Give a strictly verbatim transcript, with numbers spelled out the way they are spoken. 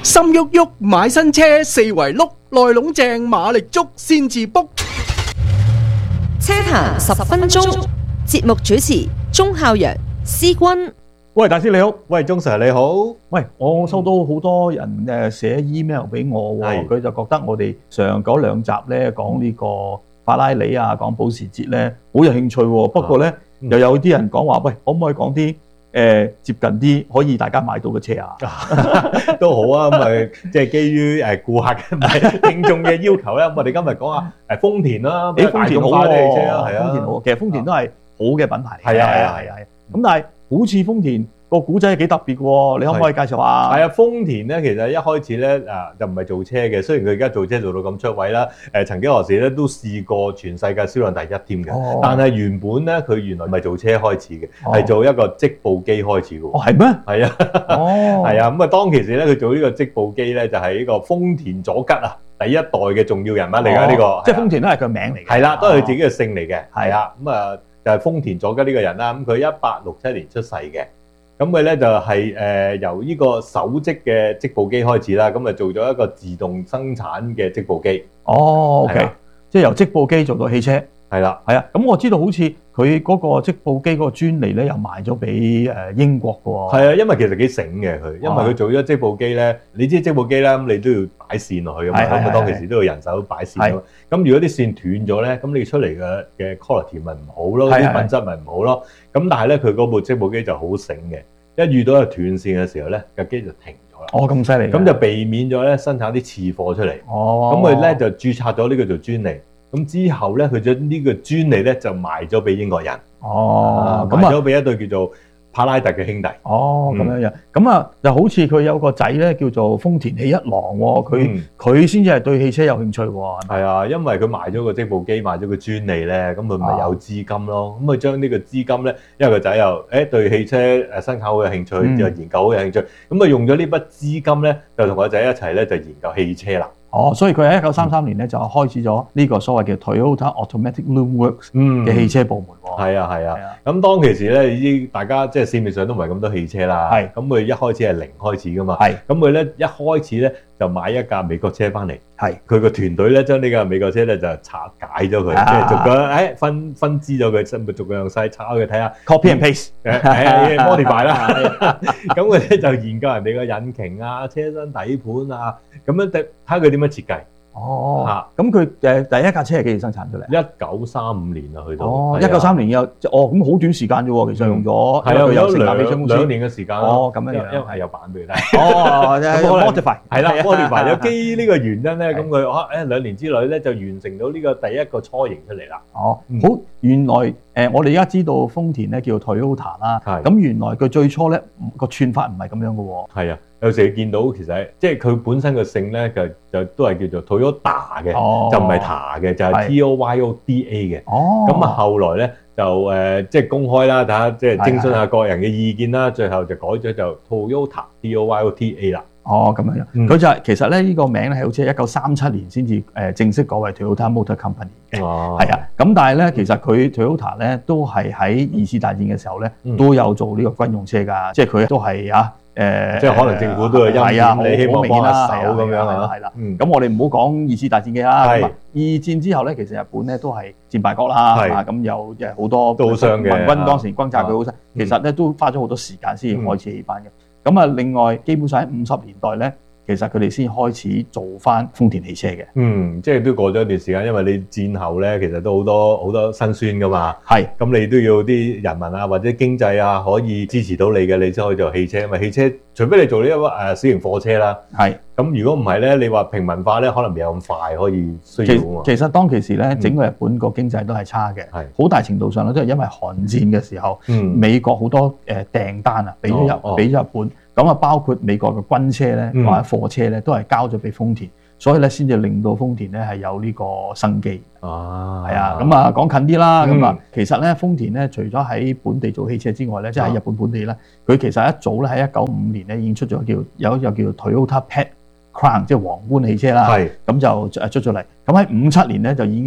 心喐喐買新車，四圍碌，內籠正馬力足先至 book。 車壇十分鐘，節目主持鐘孝陽、思君。 喂，大師你好。喂，鐘 Sir 你好。 喂，我收到好多人誒寫 email 俾我喎，佢就覺得我哋上嗰兩集咧講呢個法拉利啊，講保時捷咧好有興趣喎。不過咧、啊嗯、又有啲人講話，喂，可唔可以講啲誒接近啲可以大家買到嘅車啊？ 都好啊，咁咪即係基於誒顧客嘅聽眾嘅要求咧，咁我哋今日講下誒豐田啦， 誒豐田好喎， 係啊， 豐田好，其實豐田都係好嘅品牌嚟嘅， 係啊係啊係啊。 咁但係好似豐田個古仔係幾特別嘅喎，你可唔可以介紹下？ 係啊，豐田咧其實一開始咧啊就唔係做車嘅，雖然佢而家做車做到咁出位啦，誒曾經何時咧都試過全世界銷量第一添嘅，哦、但係原本咧佢原來唔係做車開始嘅，係、哦、做一個織布機開始嘅。 哦，係咩？ 係啊，哦，係啊，咁啊當其時咧佢做呢個織布機咧就係呢個豐田佐吉啊，第一代嘅重要人物嚟㗎呢個， 哦、即係豐田都係佢名嚟嘅。 係啦，都係佢自己嘅姓嚟嘅。係啊，咁啊就係豐田佐吉呢個人啦，咁佢一八六七年出世嘅。咁佢咧就係、是、誒、呃、由呢個手織嘅織布機開始啦，咁啊做咗一個自動生產嘅織布機。 哦 ，OK，即係由織布機做到汽車。 係啦， 係啊。咁我知道好似佢嗰個織布機嗰個專利咧，又賣咗俾誒英國嘅喎。 係啊，因為其實幾醒嘅佢，因為佢做咗織布機咧，你知織布機咧，咁你都要擺線落去㗎嘛，咁啊當其時都要人手擺線咯。咁如果啲線斷咗咧，咁你出嚟嘅嘅 quality 咪唔好咯，啲品質咪唔好咯。咁但係咧，佢嗰部織布機就好醒嘅。一遇到一個斷線嘅時候咧，架機就停咗啦。 哦，咁犀利！ 咁就避免咗咧生產啲次貨出嚟。 哦， 咁佢咧就註冊咗呢個做專利。咁之後咧，佢將呢個專利咧就賣咗俾英國人。 哦， 賣咗俾一對叫做帕拉特嘅兄弟。 哦，咁樣樣。咁啊，就好似佢有個仔咧，叫做豐田喜一郎喎。佢佢先至係對汽車有興趣喎。 係啊，因為佢賣咗個織布機，賣咗個專利咧，咁佢咪有資金咯。咁佢將呢個資金咧，因為個仔又誒對汽車誒生產好有興趣，又、嗯、研究好有興趣，咁啊用咗呢筆資金咧，就同個仔一齊咧就研究汽車啦。 哦，所以佢喺一九三三年咧就開始咗呢個所謂嘅 Toyota Automatic Loom Works 嘅汽車部門喎。 係啊係啊，咁當其時咧已經大家即係市面上都唔係咁多汽車啦。係，咁佢一開始係零開始噶嘛。係，咁佢咧一開始咧就買一架美國車翻嚟。係，佢個團隊咧將呢架美國車咧就拆解咗佢，即係逐個誒分分支咗佢，甚至逐個樣細拆開佢睇下 ，copy and paste， 誒誒 modify 啦。咁佢咧就研究人哋個引擎啊、車身底盤啊，咁樣睇下佢點樣設計。 哦，嚇！咁佢誒第一架車係幾時生產出嚟？ 一九三五年啊，去到。 哦，一九三年又哦，咁好短時間啫喎，其實用咗係啊，有兩兩年嘅時間。哦， 咁樣樣， 因為係有版俾佢睇。 哦，modify 係啦 ，modify 有基於呢個原因咧，咁佢啊誒兩年之內咧就完成到呢個第一個雛形出嚟啦。 哦，好，原來誒我哋而家知道豐田咧叫 Toyota 啦，咁原來佢最初咧個串法唔係咁樣嘅喎。係啊。 有時見到其實即係佢本身個姓咧，就就都係叫做 Toyota 嘅，哦、就唔係 Ta 嘅，就係 T O Y O D A 嘅。哦，咁啊後來咧就誒、呃、即係公開啦，大家即係徵詢下個人嘅意見啦，最後就改咗就 Toyota T O Y O T A 啦。 哦，咁樣樣，佢、嗯、就係、是、其實咧呢、這個名咧係好似係一九三七年先至誒正式改為 Toyota Motor Company 嘅。哦，係啊，咁但係咧其實佢 Toyota 咧都係喺二次大戰嘅時候咧、嗯、都有做呢個軍用車㗎，即係佢都係啊。誒、呃， 即係可能政府都有因應你希望幫下手咁樣啊， 係啦，咁我哋唔好講二次大戰嘅啦。係二戰之後咧，其實日本咧都係戰敗國啦，係咁有誒好多都好傷嘅民軍當時轟炸佢好犀，其實咧都花咗好多時間先開始起翻嘅。咁啊，另外基本上喺五十年代咧。其實佢哋先開始做翻豐田汽車嘅， 嗯，即係都過咗一段時間，因為你戰後咧，其實都好多好多辛酸噶嘛，係，咁你都要啲人民啊或者經濟啊可以支持到你嘅，你先可以做汽車，因為汽車除非你做呢一個誒小型貨車啦，係，咁如果唔係咧，你話平民化咧，可能未有咁快可以需要啊。 其實當其時咧，整個日本個經濟都係差嘅，係，好大程度上咧都係因為韓戰嘅時候，嗯，美國好多誒訂單啊，俾咗日俾咗日本。咁啊，包括美國嘅軍車咧，或者貨車咧，都係交咗俾豐田，所以咧先至令到豐田咧係有呢個生機。哦，係啊，咁啊講近啲啦，咁、嗯、啊其實咧豐田咧除咗喺本地做汽車之外咧，即係喺日本本地咧，佢其實一早咧喺一九五年咧已經出咗叫有一個叫做 Toyota Pet Crown，即係皇冠汽車啦。係，咁就誒出咗嚟。咁喺五七年咧就已經。